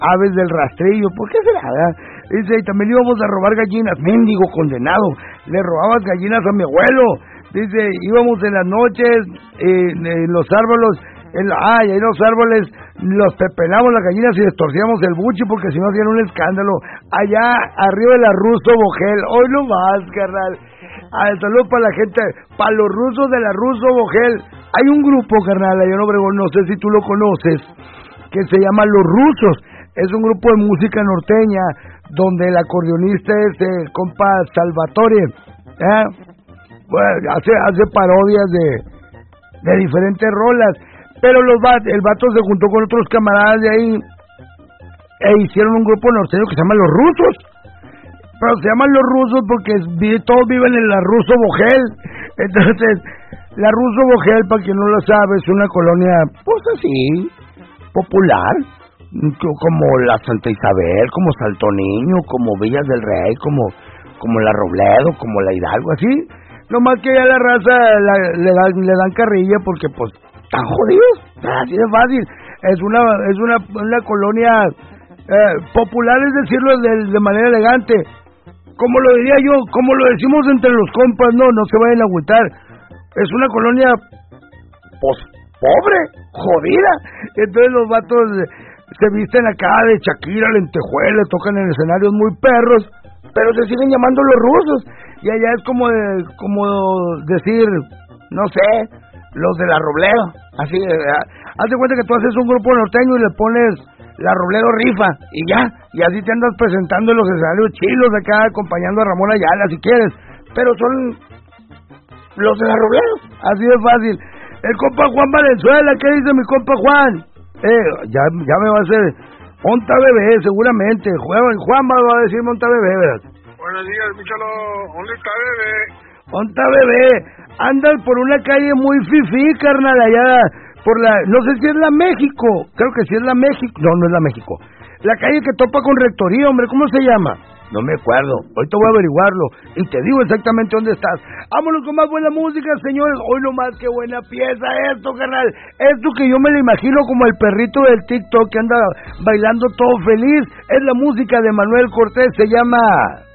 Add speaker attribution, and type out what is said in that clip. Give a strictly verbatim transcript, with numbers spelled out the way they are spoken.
Speaker 1: aves del rastrillo, ¿por qué será? ¿Verdad? Dice, y también íbamos a robar gallinas, mendigo condenado, le robabas gallinas a mi abuelo. Dice, íbamos en las noches, eh, en los árboles, en la, ay, ahí los árboles, los pepelamos las gallinas y les torcíamos el buche porque si no hacían un escándalo. Allá arriba de la Russo Bogel, hoy no más, carnal. Ay, saludos para la gente, para los rusos de la Russo Bogel. Hay un grupo, carnal, allá en Obregón, no sé si tú lo conoces, que se llama Los Rusos. Es un grupo de música norteña donde el acordeonista es el compa Salvatore, ¿eh? Bueno, hace, hace parodias de, de diferentes rolas. Pero los bat, el vato se juntó con otros camaradas de ahí e hicieron un grupo norteño que se llama Los Rusos. Pero se llaman Los Rusos porque es, todos viven en la Russo Bogel. Entonces, la Russo Bogel, para quien no lo sabe, es una colonia, pues así, popular, como la Santa Isabel, como Salto Niño, como Villas del Rey, como, como la Robledo, como la Hidalgo, así. Nomás que ya la raza la, le, dan, le dan carrilla porque, pues, están jodidos, así de fácil. Es una es una, una colonia eh, popular, es decirlo de, de manera elegante. Como lo diría yo, como lo decimos entre los compas, no, no se vayan a agüitar. Es una colonia, pues, pobre, jodida. Entonces los vatos se visten acá de Shakira, lentejuela, tocan en escenarios muy perros, pero se siguen llamando Los Rusos. Y allá es como de, como decir, no sé, los de la Robledo, así, eh, haz de cuenta que tú haces un grupo norteño y le pones la Robledo rifa, y ya, y así te andas presentando en los escenarios chilos de acá, acompañando a Ramón Ayala si quieres, pero son los de la Robledo, así de fácil. El compa Juan Valenzuela, ¿qué dice mi compa Juan? Eh, ya, ya me va a hacer, monta bebé, seguramente, Juan, Juan va a decir monta bebé, ¿verdad?
Speaker 2: Buenos días, Michalo, ¿dónde está bebé?
Speaker 1: Onta bebé, andan por una calle muy fifí, carnal, allá por la, no sé si es la México, creo que sí es la México, no, no es la México, la calle que topa con Rectoría, hombre, ¿cómo se llama? No me acuerdo, ahorita voy a averiguarlo y te digo exactamente dónde estás. Vámonos con más buena música, señores. Hoy nomás, qué buena pieza esto, carnal. Esto que yo me lo imagino como el perrito del TikTok que anda bailando todo feliz, es la música de Manuel Cortés, se llama